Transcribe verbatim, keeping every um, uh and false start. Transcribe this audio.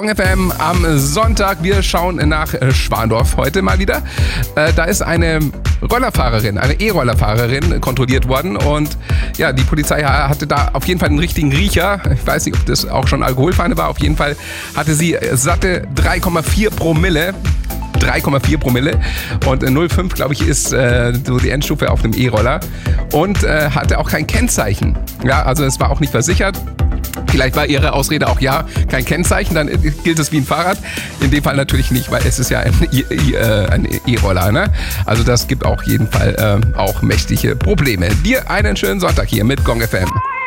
F M am Sonntag. Wir schauen nach Schwandorf heute mal wieder. Äh, da ist eine Rollerfahrerin, eine E-Rollerfahrerin kontrolliert worden und ja, die Polizei hatte da auf jeden Fall einen richtigen Riecher. Ich weiß nicht, ob das auch schon Alkoholfeinde war. Auf jeden Fall hatte sie satte drei Komma vier Promille. drei Komma vier Promille und null Komma fünf, glaube ich, ist äh, so die Endstufe auf dem E-Roller und äh, hatte auch kein Kennzeichen. Ja, also es war auch nicht versichert. Vielleicht war ihre Ausrede auch, ja, kein Kennzeichen, dann gilt es wie ein Fahrrad. In dem Fall natürlich nicht, weil es ist ja ein E- äh, ein E-Roller. Ne? Also das gibt auf jeden Fall äh, auch mächtige Probleme. Dir einen schönen Sonntag hier mit Gong F M.